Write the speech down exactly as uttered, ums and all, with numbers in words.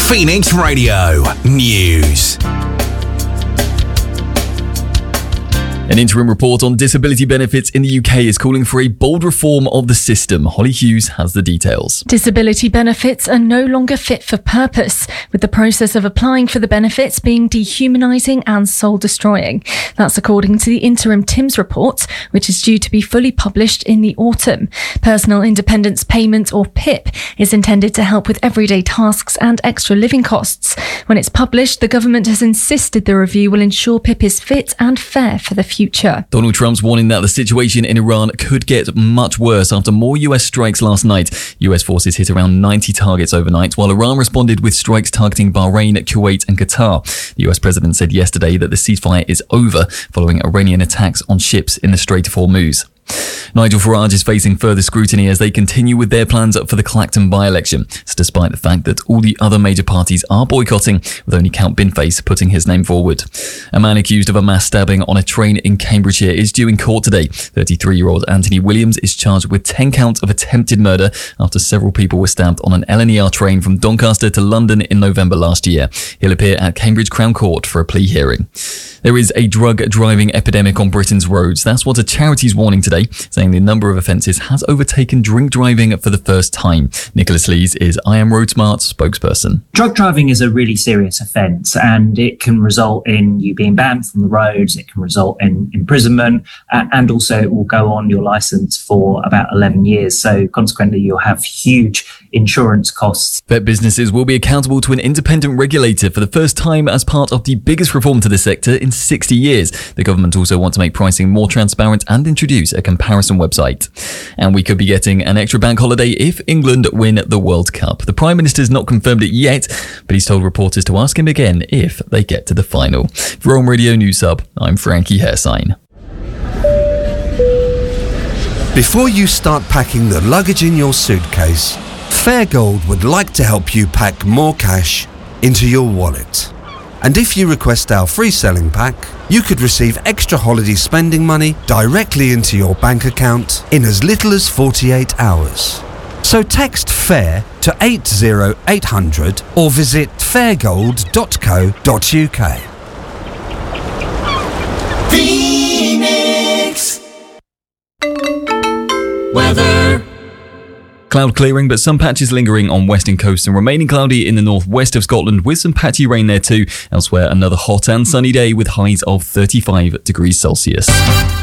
Phoenix Radio News. An interim report on disability benefits in the U K is calling for a bold reform of the system. Holly Hughes has the details. Disability benefits are no longer fit for purpose, with the process of applying for the benefits being dehumanising and soul-destroying. That's according to the interim T I M S report, which is due to be fully published in the autumn. Personal Independence Payment, or P I P, is intended to help with everyday tasks and extra living costs. When it's published, the government has insisted the review will ensure P I P is fit and fair for the future. Future. Donald Trump's warning that the situation in Iran could get much worse after more U S strikes last night. U S forces hit around ninety targets overnight, while Iran responded with strikes targeting Bahrain, Kuwait and Qatar. The U S president said yesterday that the ceasefire is over following Iranian attacks on ships in the Strait of Hormuz. Nigel Farage is facing further scrutiny as they continue with their plans for the Clacton by-election. It's despite the fact that all the other major parties are boycotting, with only Count Binface putting his name forward. A man accused of a mass stabbing on a train in Cambridgeshire is due in court today. thirty-three-year-old Anthony Williams is charged with ten counts of attempted murder after several people were stabbed on an L and E R train from Doncaster to London in November last year. He'll appear at Cambridge Crown Court for a plea hearing. There is a drug driving epidemic on Britain's roads. That's what a charity's warning today, saying the number of offences has overtaken drink driving for the first time. Nicholas Lees is I Am Road Smart's spokesperson. Drug driving is a really serious offence, and it can result in you being banned from the roads, it can result in imprisonment, uh, and also it will go on your licence for about eleven years. So consequently, you'll have huge insurance costs. Vet businesses will be accountable to an independent regulator for the first time as part of the biggest reform to the sector in sixty years. The government also wants to make pricing more transparent and introduce a comparison website. And we could be getting an extra bank holiday if England win the World Cup. The Prime Minister's not confirmed it yet, but he's told reporters to ask him again if they get to the final. For Home Radio News Hub, I'm Frankie Hairsign. Before you start packing the luggage in your suitcase, Fairgold would like to help you pack more cash into your wallet. And if you request our free selling pack, you could receive extra holiday spending money directly into your bank account in as little as forty-eight hours. So text FAIR to eight zero eight hundred or visit fairgold dot co dot uk. Phoenix weather. Cloud clearing, but some patches lingering on western coast and remaining cloudy in the northwest of Scotland with some patchy rain there too. Elsewhere, another hot and sunny day with highs of thirty-five degrees Celsius.